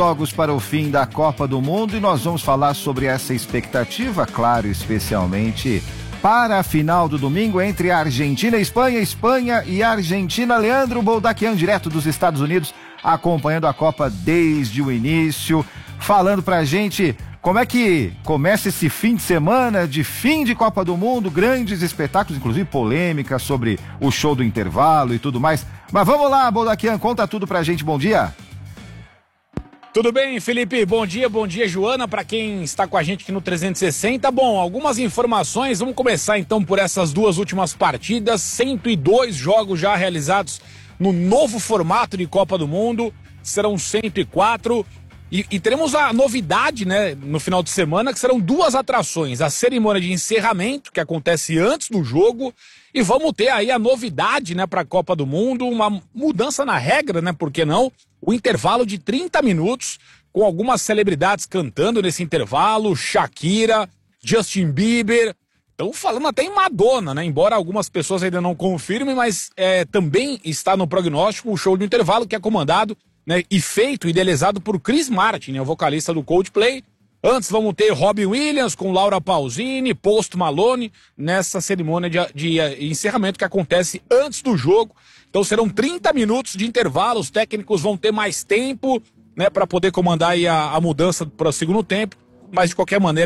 Jogos para o fim da Copa do Mundo e nós vamos falar sobre essa expectativa, claro, especialmente para a final do domingo entre Argentina e Espanha, Espanha e Argentina. Leandro Boldaquian, direto dos Estados Unidos, acompanhando a Copa desde o início, falando pra gente como é que começa esse fim de semana de fim de Copa do Mundo, grandes espetáculos, inclusive polêmica sobre o show do intervalo e tudo mais. Mas vamos lá, Boldaquian, conta tudo pra gente, bom dia. Tudo bem, Felipe? Bom dia, Joana, para quem está com a gente aqui no 360. Bom, algumas informações, vamos começar então por essas duas últimas partidas, 102 jogos já realizados no novo formato de Copa do Mundo, serão 104 e teremos a novidade, né, no final de semana, que serão duas atrações, a cerimônia de encerramento, que acontece antes do jogo, e vamos ter aí a novidade, né, para a Copa do Mundo, uma mudança na regra, né, por que não? O intervalo de 30 minutos, com algumas celebridades cantando nesse intervalo, Shakira, Justin Bieber, estão falando até em Madonna, né? Embora algumas pessoas ainda não confirmem, mas também está no prognóstico o show do intervalo, que é comandado, né, e feito, idealizado por Chris Martin, né, o vocalista do Coldplay. Antes vamos ter Robbie Williams com Laura Pausini, Post Malone, nessa cerimônia de encerramento que acontece antes do jogo. Então serão 30 minutos de intervalo, os técnicos vão ter mais tempo, né, para poder comandar aí a mudança para o segundo tempo, mas de qualquer maneira